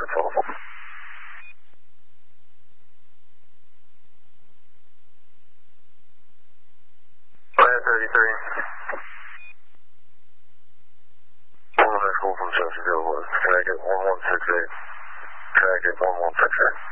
the telephone. Land 33. One of the school from Chesterfield was. Can I get 1168? Can I get 1168?